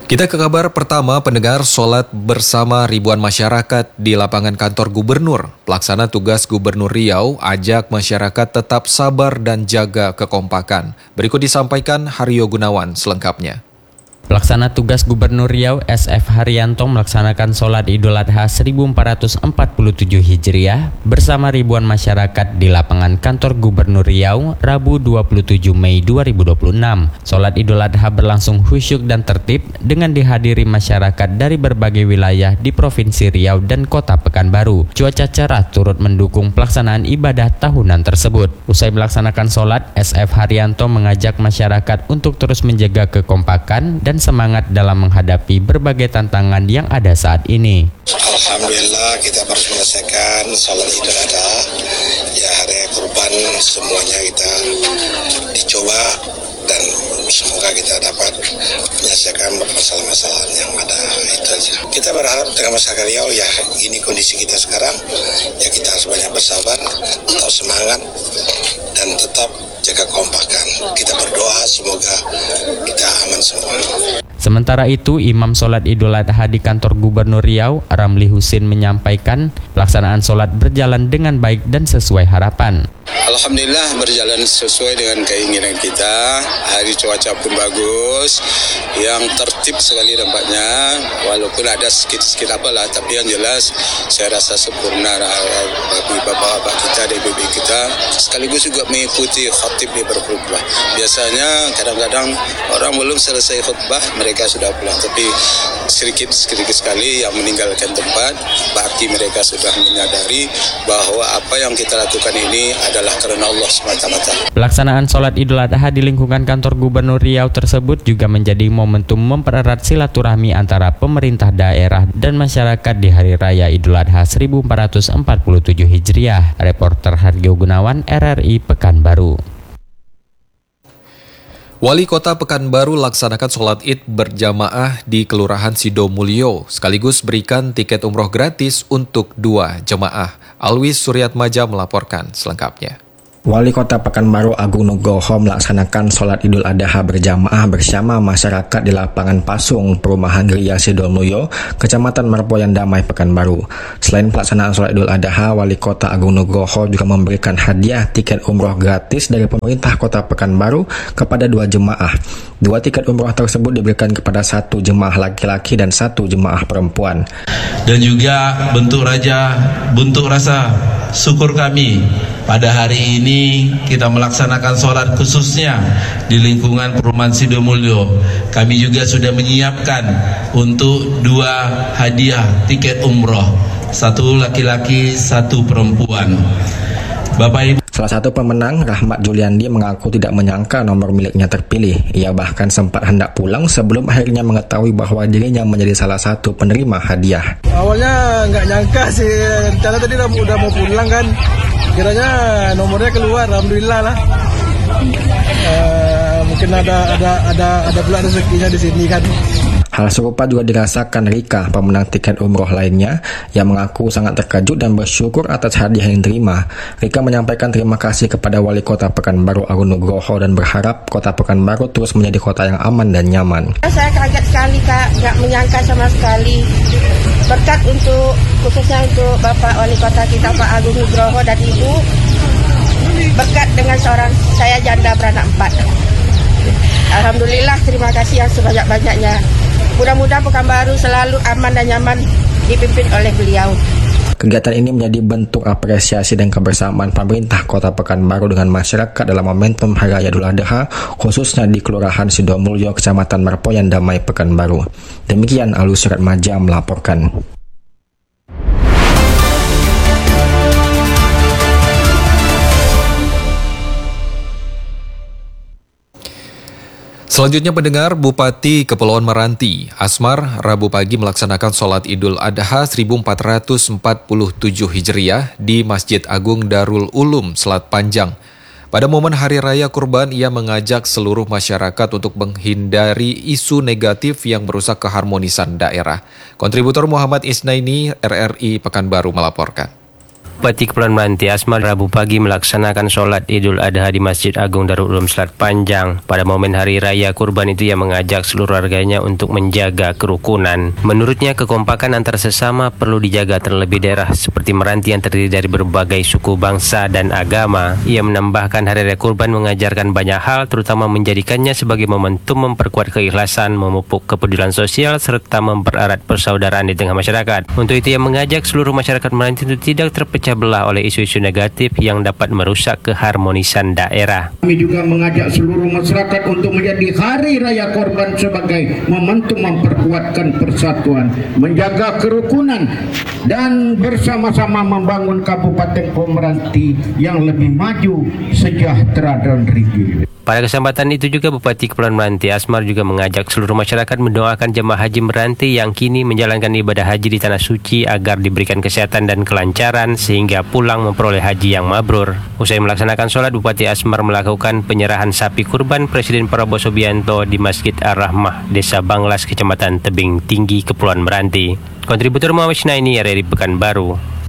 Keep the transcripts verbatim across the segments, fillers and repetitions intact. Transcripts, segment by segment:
Kita ke kabar pertama, pendengar. Sholat bersama ribuan masyarakat di lapangan kantor gubernur. Pelaksana tugas Gubernur Riau ajak masyarakat tetap sabar dan jaga kekompakan. Berikut disampaikan Haryo Gunawan selengkapnya. Pelaksana tugas Gubernur Riau S F Haryanto melaksanakan sholat Idul Adha seribu empat ratus empat puluh tujuh Hijriah bersama ribuan masyarakat di lapangan kantor Gubernur Riau Rabu dua puluh tujuh Mei dua ribu dua puluh enam. Sholat Idul Adha berlangsung khusyuk dan tertib dengan dihadiri masyarakat dari berbagai wilayah di Provinsi Riau dan Kota Pekanbaru. Cuaca cerah turut mendukung pelaksanaan ibadah tahunan tersebut. Usai melaksanakan sholat, S F Haryanto mengajak masyarakat untuk terus menjaga kekompakan dan semangat dalam menghadapi berbagai tantangan yang ada saat ini. Alhamdulillah kita baru menyelesaikan sholat Idul Adha. Ya, hari kurban semuanya kita dicoba dan semoga kita dapat menyelesaikan masalah-masalah yang ada, itu aja. Kita berharap dengan masyarakat Riau, ya ini kondisi kita sekarang, ya kita harus banyak bersabar, tetap semangat dan tetap jaga kompakan. Kita berdoa semoga kita aman semua. Sementara itu, Imam Sholat Idul Adha di kantor Gubernur Riau, Ramli Husin, menyampaikan pelaksanaan sholat berjalan dengan baik dan sesuai harapan. Alhamdulillah berjalan sesuai dengan keinginan kita. Hari cuaca pun bagus, yang tertib sekali nampaknya. Walaupun ada sedikit-sedikit apalah, tapi yang jelas saya rasa sempurna bagi bapak-bapak kita, D B B kita, sekaligus juga mengikuti khatib di berkhutbah. Biasanya kadang-kadang orang belum selesai khutbah mereka sudah pulang, tapi sedikit-sedikit sekali yang meninggalkan tempat, berarti mereka sudah menyadari bahwa apa yang kita lakukan ini adalah karena Allah semata-mata. Pelaksanaan sholat Idul Adha di lingkungan kantor Gubernur Riau tersebut juga menjadi momentum mempererat silaturahmi antara pemerintah daerah dan masyarakat di Hari Raya Idul Adha seribu empat ratus empat puluh tujuh Hijriah. Reporter Haryo Gunawan, R R I Pekanbaru. Wali Kota Pekanbaru laksanakan sholat Id berjamaah di Kelurahan Sidomulyo, sekaligus berikan tiket umroh gratis untuk dua jemaah. Alwis Suryatmaja melaporkan selengkapnya. Wali Kota Pekanbaru Agung Nugroho melaksanakan sholat Idul Adha berjamaah bersama masyarakat di lapangan Pasung, Perumahan Gria Sidomulyo, Kecamatan Marpoyan Damai, Pekanbaru. Selain pelaksanaan sholat Idul Adha, Wali Kota Agung Nugroho juga memberikan hadiah tiket umroh gratis dari pemerintah Kota Pekanbaru kepada dua jemaah. Dua tiket umroh tersebut diberikan kepada satu jemaah laki-laki dan satu jemaah perempuan. Dan juga bentuk raja, bentuk rasa syukur kami pada hari ini kita melaksanakan sholat khususnya di lingkungan Perumahan Sidomulyo. Kami juga sudah menyiapkan untuk dua hadiah tiket umroh, satu laki-laki, satu perempuan. Bapak Ibu. Salah satu pemenang, Rahmat Juliandi, mengaku tidak menyangka nomor miliknya terpilih. Ia bahkan sempat hendak pulang sebelum akhirnya mengetahui bahwa dirinya menjadi salah satu penerima hadiah. Awalnya nggak nyangka sih, rencana tadi udah, udah mau pulang kan, kiranya nomornya keluar, alhamdulillah lah. Uh, mungkin ada ada ada ada pula rezekinya di sini kan. Hal serupa juga dirasakan Rika, pemenang tiket umroh lainnya, yang mengaku sangat terkejut dan bersyukur atas hadiah yang diterima. Rika menyampaikan terima kasih kepada Wali Kota Pekanbaru Agung Nugroho dan berharap Kota Pekanbaru terus menjadi kota yang aman dan nyaman. Saya kaget sekali Kak, nggak menyangka sama sekali. Berkat untuk khususnya untuk Bapak Wali Kota kita Pak Agung Nugroho dan Ibu, berkat dengan seorang saya janda beranak empat. Alhamdulillah, terima kasih yang sebanyak-banyaknya. Mudah-mudahan Pekanbaru selalu aman dan nyaman dipimpin oleh beliau. Kegiatan ini menjadi bentuk apresiasi dan kebersamaan pemerintah Kota Pekanbaru dengan masyarakat dalam momentum Hari Raya Idul Adha, khususnya di Kelurahan Sidomulyo, Kecamatan Marpoyan Damai, Pekanbaru. Demikian Alus Suryatmaja melaporkan. Selanjutnya pendengar, Bupati Kepulauan Meranti, Asmar, Rabu pagi melaksanakan sholat Idul Adha seribu empat ratus empat puluh tujuh Hijriah di Masjid Agung Darul Ulum, Selat Panjang. Pada momen Hari Raya Kurban, ia mengajak seluruh masyarakat untuk menghindari isu negatif yang merusak keharmonisan daerah. Kontributor Muhammad Isnaini, R R I Pekanbaru melaporkan. Bupati Kepulauan Meranti Asmar Rabu pagi melaksanakan solat Idul Adha di Masjid Agung Darul Ulum Selat Panjang. Pada momen Hari Raya Kurban itu ia mengajak seluruh warganya untuk menjaga kerukunan. Menurutnya kekompakan antar sesama perlu dijaga terlebih daerah seperti Meranti yang terdiri dari berbagai suku bangsa dan agama. Ia menambahkan Hari Raya Kurban mengajarkan banyak hal, terutama menjadikannya sebagai momentum memperkuat keikhlasan, memupuk kepedulian sosial, serta mempererat persaudaraan di tengah masyarakat. Untuk itu ia mengajak seluruh masyarakat Meranti untuk tidak terpecah belah oleh isu-isu negatif yang dapat merusak keharmonisan daerah. Kami juga mengajak seluruh masyarakat untuk menjadi Hari Raya Kurban sebagai momentum memperkuatkan persatuan, menjaga kerukunan, dan bersama-sama membangun Kabupaten Meranti yang lebih maju, sejahtera dan rigid. Pada kesempatan itu juga Bupati Kepulauan Meranti Asmar juga mengajak seluruh masyarakat mendoakan jemaah haji Meranti yang kini menjalankan ibadah haji di Tanah Suci agar diberikan kesehatan dan kelancaran sehingga pulang memperoleh haji yang mabrur. Usai melaksanakan sholat, Bupati Asmar melakukan penyerahan sapi kurban Presiden Prabowo Subianto di Masjid Ar-Rahmah, Desa Banglas, Kecamatan Tebing Tinggi, Kepulauan Meranti. Kontributor Muhammad Syinaini, R R I Pekanbaru.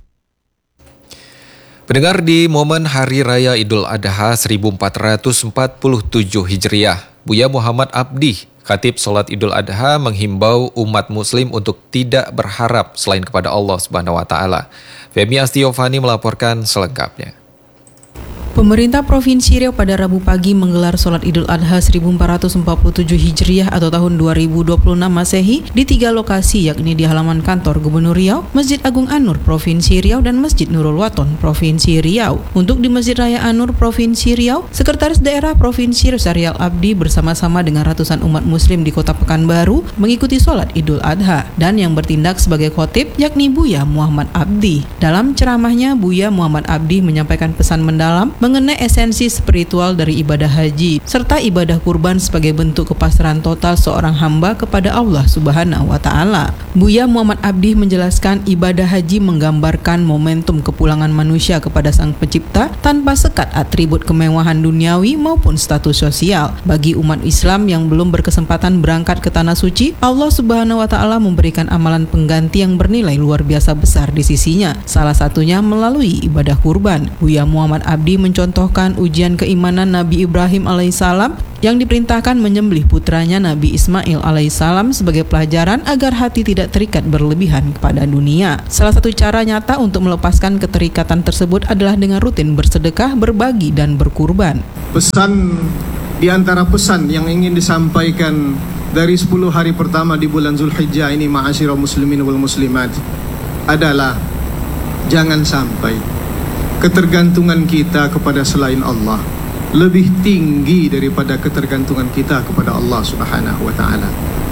Pendengar, di momen Hari Raya Idul Adha seribu empat ratus empat puluh tujuh Hijriah, Buya Muhammad Abdi, Khatib Salat Idul Adha, menghimbau umat muslim untuk tidak berharap selain kepada Allah Subhanahu wa taala. Femi Astiovani melaporkan selengkapnya. Pemerintah Provinsi Riau pada Rabu pagi menggelar sholat Idul Adha seribu empat ratus empat puluh tujuh Hijriah atau tahun dua ribu dua puluh enam Masehi di tiga lokasi, yakni di halaman kantor Gubernur Riau, Masjid Agung An-Nur Provinsi Riau, dan Masjid Nurul Waton Provinsi Riau. Untuk di Masjid Raya An-Nur Provinsi Riau, Sekretaris Daerah Provinsi Syarial Abdi bersama-sama dengan ratusan umat muslim di Kota Pekanbaru mengikuti sholat Idul Adha, dan yang bertindak sebagai khotib yakni Buya Muhammad Abdi. Dalam ceramahnya, Buya Muhammad Abdi menyampaikan pesan mendalam mengenai esensi spiritual dari ibadah haji serta ibadah kurban sebagai bentuk kepasrahan total seorang hamba kepada Allah Subhanahu wa taala. Buya Muhammad Abdi menjelaskan ibadah haji menggambarkan momentum kepulangan manusia kepada Sang Pencipta tanpa sekat atribut kemewahan duniawi maupun status sosial. Bagi umat Islam yang belum berkesempatan berangkat ke Tanah Suci, Allah Subhanahu wa taala memberikan amalan pengganti yang bernilai luar biasa besar di sisinya. Salah satunya melalui ibadah kurban. Buya Muhammad Abdi mencontohkan ujian keimanan Nabi Ibrahim alaihissalam yang diperintahkan menyembelih putranya Nabi Ismail alaihissalam sebagai pelajaran agar hati tidak terikat berlebihan kepada dunia. Salah satu cara nyata untuk melepaskan keterikatan tersebut adalah dengan rutin bersedekah, berbagi, dan berkurban. Pesan di antara pesan yang ingin disampaikan dari sepuluh hari pertama di bulan Zulhijjah ini, ma'asyiral muslimin wal muslimat, adalah jangan sampai ketergantungan kita kepada selain Allah lebih tinggi daripada ketergantungan kita kepada Allah Subhanahu wa taala.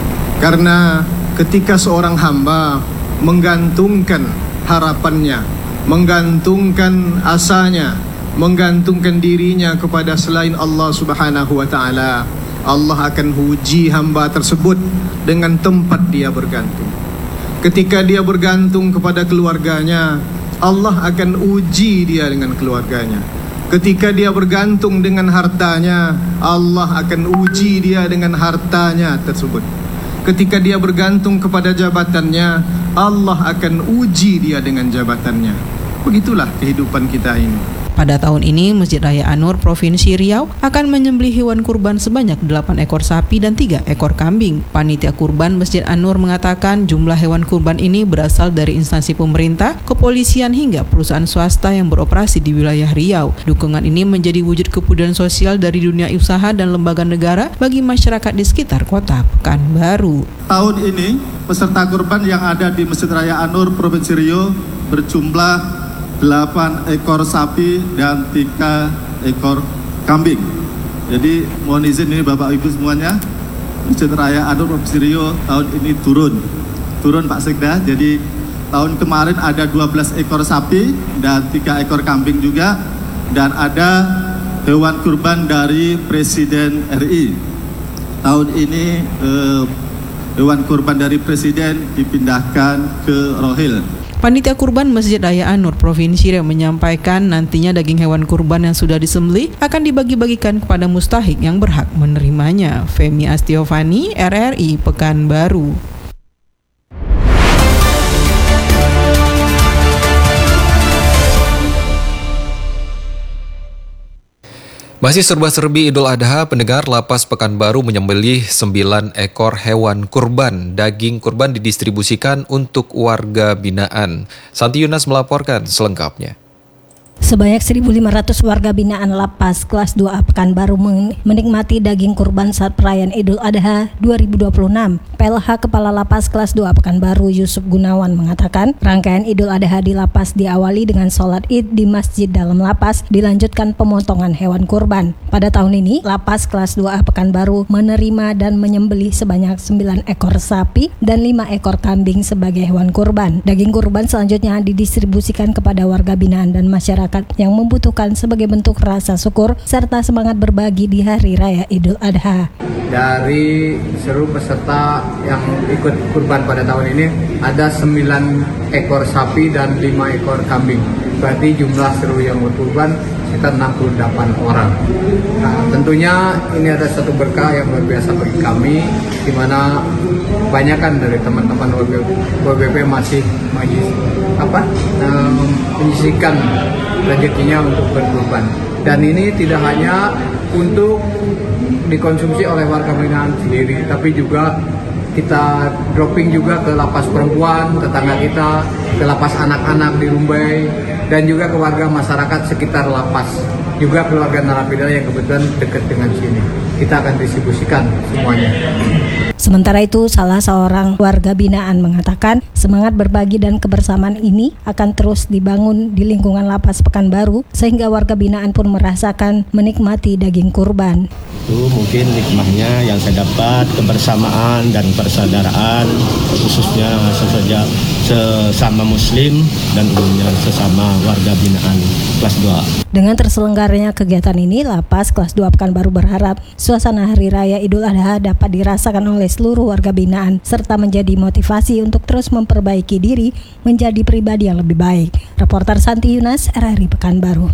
Karena ketika seorang hamba menggantungkan harapannya, menggantungkan asanya, menggantungkan dirinya kepada selain Allah Subhanahu wa taala, Allah akan uji hamba tersebut dengan tempat dia bergantung. Ketika dia bergantung kepada keluarganya, Allah akan uji dia dengan keluarganya. Ketika dia bergantung dengan hartanya, Allah akan uji dia dengan hartanya tersebut. Ketika dia bergantung kepada jabatannya, Allah akan uji dia dengan jabatannya. Begitulah kehidupan kita ini. Pada tahun ini, Masjid Raya An-Nur Provinsi Riau akan menyembelih hewan kurban sebanyak delapan ekor sapi dan tiga ekor kambing. Panitia kurban Masjid An-Nur mengatakan jumlah hewan kurban ini berasal dari instansi pemerintah, kepolisian, hingga perusahaan swasta yang beroperasi di wilayah Riau. Dukungan ini menjadi wujud kepedulian sosial dari dunia usaha dan lembaga negara bagi masyarakat di sekitar Kota Pekanbaru. Tahun ini, peserta kurban yang ada di Masjid Raya An-Nur Provinsi Riau berjumlah delapan ekor sapi dan tiga ekor kambing. Jadi mohon izin ini Bapak Ibu semuanya, Masjid Raya An-Nur Provinsi Riau tahun ini turun turun Pak Sekda. Jadi tahun kemarin ada dua belas ekor sapi dan tiga ekor kambing juga, dan ada hewan kurban dari Presiden R I. Tahun ini eh, hewan kurban dari Presiden dipindahkan ke Rohil. Panitia kurban Masjid Raya An-Nur Provinsi Riau menyampaikan nantinya daging hewan kurban yang sudah disembelih akan dibagi-bagikan kepada mustahik yang berhak menerimanya. Femi Astiovani, R R I Pekanbaru. Masih serba-serbi Idul Adha, pendengar, Lapas Pekanbaru menyembelih sembilan ekor hewan kurban. Daging kurban didistribusikan untuk warga binaan. Santi Yunas melaporkan selengkapnya. Sebanyak seribu lima ratus warga binaan Lapas kelas dua A Pekanbaru menikmati daging kurban saat perayaan Idul Adha dua ribu dua puluh enam. P L H Kepala Lapas kelas dua A Pekanbaru Yusuf Gunawan mengatakan, rangkaian Idul Adha di Lapas diawali dengan sholat Id di masjid dalam Lapas, dilanjutkan pemotongan hewan kurban. Pada tahun ini, Lapas kelas dua A Pekanbaru menerima dan menyembelih sebanyak sembilan ekor sapi dan lima ekor kambing sebagai hewan kurban. Daging kurban selanjutnya didistribusikan kepada warga binaan dan masyarakat yang membutuhkan sebagai bentuk rasa syukur serta semangat berbagi di Hari Raya Idul Adha. Dari seluruh peserta yang ikut kurban pada tahun ini ada sembilan ekor sapi dan lima ekor kambing. Berarti jumlah seluruh yang berkurban sekitar enam puluh delapan orang. Nah, tentunya ini ada satu berkah yang luar biasa bagi kami, di mana kebanyakan dari teman-teman W B P masih masih apa um, menyisihkan rezekinya untuk berkurban. Dan ini tidak hanya untuk dikonsumsi oleh warga binaan sendiri, tapi juga kita dropping juga ke lapas perempuan tetangga kita, ke lapas anak-anak di Rumbai, dan juga ke warga masyarakat sekitar lapas, juga keluarga narapidana yang kebetulan dekat dengan sini. Kita akan distribusikan semuanya. Sementara itu, salah seorang warga binaan mengatakan semangat berbagi dan kebersamaan ini akan terus dibangun di lingkungan Lapas Pekanbaru sehingga warga binaan pun merasakan menikmati daging kurban. Itu mungkin hikmahnya yang saya dapat, kebersamaan dan persaudaraan, khususnya sesaja sesama muslim dan umumnya sesama warga binaan kelas dua. Dengan terselenggaranya kegiatan ini, Lapas kelas dua Pekanbaru berharap suasana Hari Raya Idul Adha dapat dirasakan oleh seluruh warga binaan serta menjadi motivasi untuk terus memperbaiki diri menjadi pribadi yang lebih baik. Reporter Santi Yunas, R R I Pekanbaru.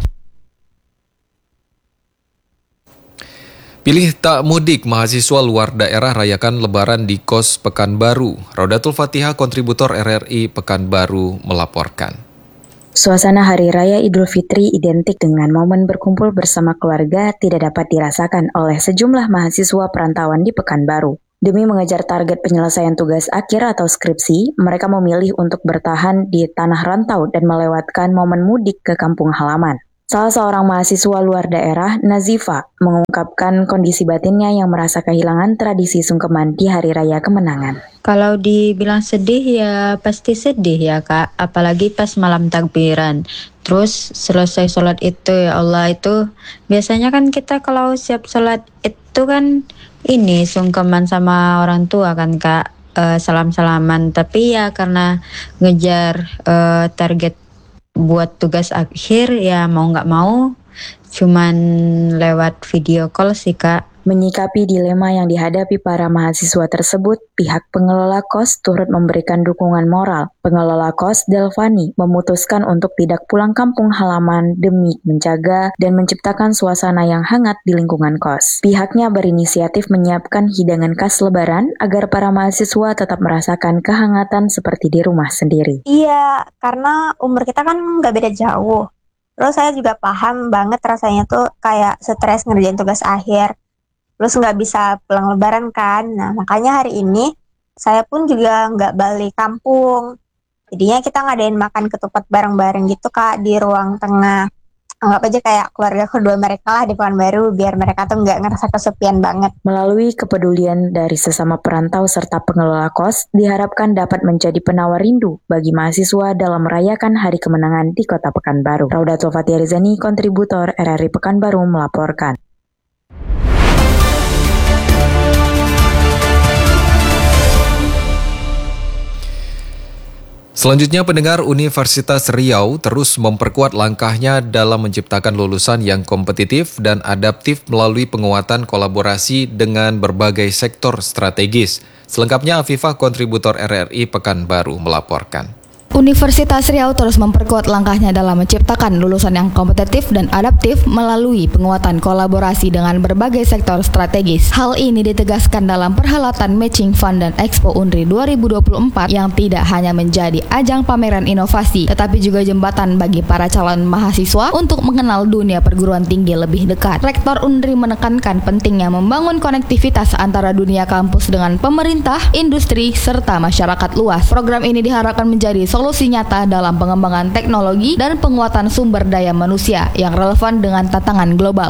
Pilih tak mudik, mahasiswa luar daerah rayakan Lebaran di Kos Pekanbaru. Raudatul Fatihah, kontributor R R I Pekanbaru melaporkan. Suasana Hari Raya Idul Fitri identik dengan momen berkumpul bersama keluarga tidak dapat dirasakan oleh sejumlah mahasiswa perantauan di Pekanbaru. Demi mengejar target penyelesaian tugas akhir atau skripsi, mereka memilih untuk bertahan di tanah rantau dan melewatkan momen mudik ke kampung halaman. Salah seorang mahasiswa luar daerah, Nazifa, mengungkapkan kondisi batinnya yang merasa kehilangan tradisi sungkeman di Hari Raya Kemenangan. Kalau dibilang sedih ya pasti sedih ya Kak, apalagi pas malam takbiran. Terus selesai sholat itu ya Allah itu, biasanya kan kita kalau siap sholat itu kan ini sungkeman sama orang tua kan Kak, e, salam-salaman. Tapi ya karena ngejar e, target buat tugas akhir ya mau nggak mau cuman lewat video call sih Kak. Menyikapi dilema yang dihadapi para mahasiswa tersebut, pihak pengelola kos turut memberikan dukungan moral. Pengelola kos, Delvani, memutuskan untuk tidak pulang kampung halaman demi menjaga dan menciptakan suasana yang hangat di lingkungan kos. Pihaknya berinisiatif menyiapkan hidangan khas Lebaran agar para mahasiswa tetap merasakan kehangatan seperti di rumah sendiri. Iya, karena umur kita kan nggak beda jauh. Terus saya juga paham banget rasanya tuh kayak stres ngerjain tugas akhir. Terus nggak bisa pulang Lebaran kan. Nah makanya hari ini saya pun juga nggak balik kampung. Jadinya kita ngadain makan ketupat bareng-bareng gitu Kak di ruang tengah. Anggap aja kayak keluarga kedua mereka lah di Pekanbaru biar mereka tuh nggak ngerasa kesepian banget. Melalui kepedulian dari sesama perantau serta pengelola kos, diharapkan dapat menjadi penawar rindu bagi mahasiswa dalam merayakan Hari Kemenangan di Kota Pekanbaru. Raudatul Fatihah Rizani, kontributor R R I Pekanbaru melaporkan. Selanjutnya, pendengar, Universitas Riau terus memperkuat langkahnya dalam menciptakan lulusan yang kompetitif dan adaptif melalui penguatan kolaborasi dengan berbagai sektor strategis. Selengkapnya, Afifah, kontributor R R I Pekanbaru melaporkan. Universitas Riau terus memperkuat langkahnya dalam menciptakan lulusan yang kompetitif dan adaptif melalui penguatan kolaborasi dengan berbagai sektor strategis. Hal ini ditegaskan dalam perhelatan Matching Fund dan Expo Unri dua ribu dua puluh empat yang tidak hanya menjadi ajang pameran inovasi, tetapi juga jembatan bagi para calon mahasiswa untuk mengenal dunia perguruan tinggi lebih dekat. Rektor Unri menekankan pentingnya membangun konektivitas antara dunia kampus dengan pemerintah, industri, serta masyarakat luas. Program ini diharapkan menjadi solusi nyata dalam pengembangan teknologi dan penguatan sumber daya manusia yang relevan dengan tantangan global.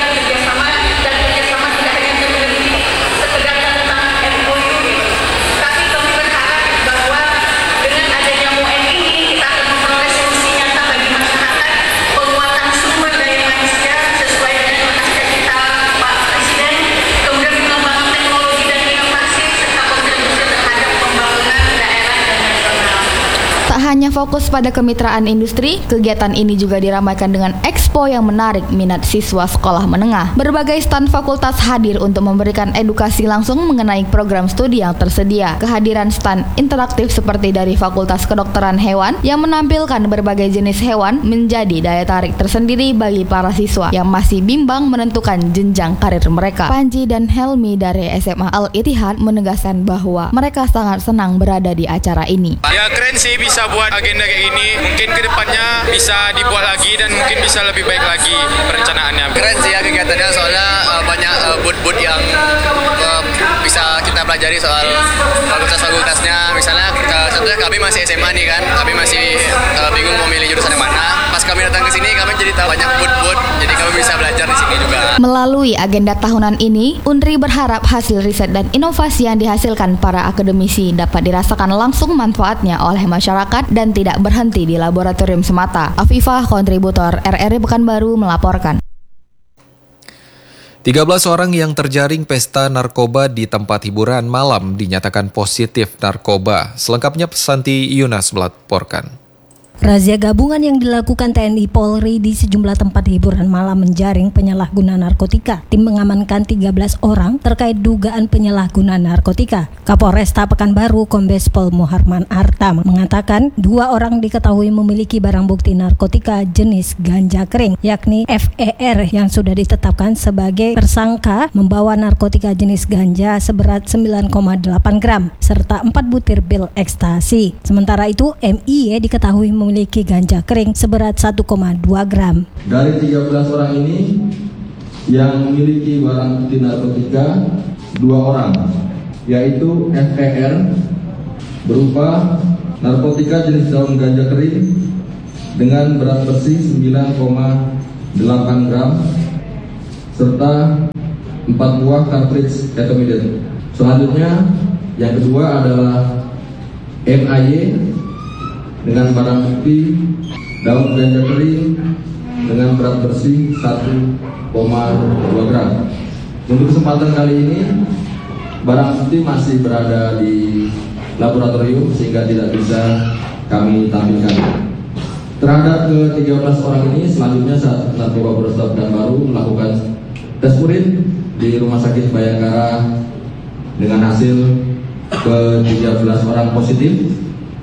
Hanya fokus pada kemitraan industri, kegiatan ini juga diramaikan dengan expo yang menarik minat siswa sekolah menengah. Berbagai stand fakultas hadir untuk memberikan edukasi langsung mengenai program studi yang tersedia. Kehadiran stand interaktif seperti dari Fakultas Kedokteran Hewan yang menampilkan berbagai jenis hewan menjadi daya tarik tersendiri bagi para siswa yang masih bimbang menentukan jenjang karir mereka. Panji dan Helmi dari S M A Al-Ittihad menegaskan bahwa mereka sangat senang berada di acara ini. Ya keren sih bisa buat agenda kayak gini, mungkin kedepannya bisa dibuat lagi dan mungkin bisa lebih baik lagi perencanaannya. Keren sih ya kegiatannya, soalnya uh, banyak uh, booth-booth yang uh, bisa kita pelajari soal fakultas-fakultasnya. Misalnya uh, contohnya kami masih S M A nih kan, kami masih uh, bingung mau milih jurusan yang mana. Pas kami datang ke sini kami jadi tahu banyak booth-booth, jadi kami bisa belajar di sini juga. Melalui agenda tahunan ini, Unri berharap hasil riset dan inovasi yang dihasilkan para akademisi dapat dirasakan langsung manfaatnya oleh masyarakat dan tidak berhenti di laboratorium semata. Afifah, kontributor R R I Pekanbaru melaporkan. tiga belas orang yang terjaring pesta narkoba di tempat hiburan malam dinyatakan positif narkoba. Selengkapnya Santi Yunas melaporkan. Razia gabungan yang dilakukan T N I Polri di sejumlah tempat hiburan malam menjaring penyalahguna narkotika. Tim mengamankan tiga belas orang terkait dugaan penyalahguna narkotika. Kapolresta Pekanbaru Kombes Pol Muharman Arta mengatakan dua orang diketahui memiliki barang bukti narkotika jenis ganja kering, yakni F E R yang sudah ditetapkan sebagai tersangka membawa narkotika jenis ganja seberat sembilan koma delapan gram serta empat butir pil ekstasi. Sementara itu M I Y diketahui memiliki memiliki ganja kering seberat satu koma dua gram. Dari tiga belas orang ini yang memiliki barang bukti narkotika dua orang, yaitu F E R berupa narkotika jenis daun ganja kering dengan berat bersih sembilan koma delapan gram serta empat buah kartridge ketamidin. Selanjutnya yang kedua adalah M A Y dengan barang bukti daun ganja kering dengan berat bersih satu koma dua gram. Untuk kesempatan kali ini barang bukti masih berada di laboratorium sehingga tidak bisa kami tampilkan. Terhadap ke tiga belas orang ini selanjutnya saat Narkoba Polresta Pekanbaru melakukan tes urin di Rumah Sakit Bayangkara dengan hasil ke tiga belas orang positif.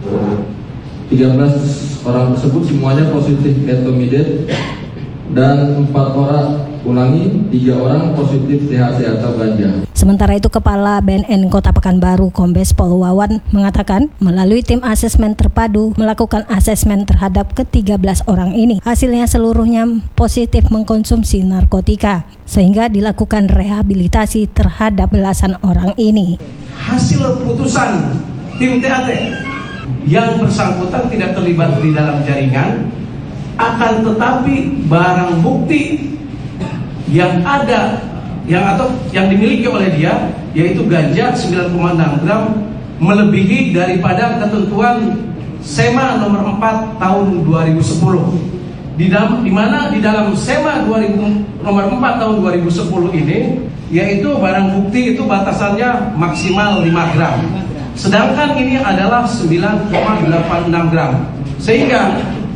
tiga belas orang tersebut semuanya positif ketamidin dan empat orang ulangi tiga orang positif T H C atau ganja. Sementara itu Kepala B N N Kota Pekanbaru Kombes Pol Wawan mengatakan melalui tim asesmen terpadu melakukan asesmen terhadap ke tiga belas orang ini. Hasilnya seluruhnya positif mengkonsumsi narkotika sehingga dilakukan rehabilitasi terhadap belasan orang ini. Hasil putusan tim T A T yang bersangkutan tidak terlibat di dalam jaringan, akan tetapi barang bukti yang ada yang atau yang dimiliki oleh dia yaitu ganja sembilan koma enam gram melebihi daripada ketentuan SEMA nomor empat tahun dua ribu sepuluh. Di dalam di mana di dalam SEMA dua ribu nomor empat tahun dua ribu sepuluh ini yaitu barang bukti itu batasannya maksimal lima gram. Sedangkan ini adalah sembilan koma delapan enam gram. Sehingga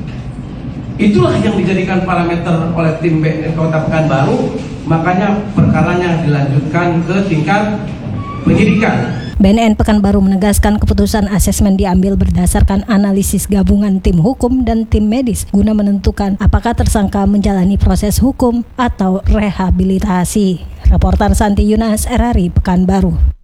itulah yang dijadikan parameter oleh tim B N N Kota Pekanbaru, makanya perkaranya dilanjutkan ke tingkat penyidikan. B N N Pekanbaru menegaskan keputusan asesmen diambil berdasarkan analisis gabungan tim hukum dan tim medis guna menentukan apakah tersangka menjalani proses hukum atau rehabilitasi. Reporter Santi Yunas, R R I Pekanbaru.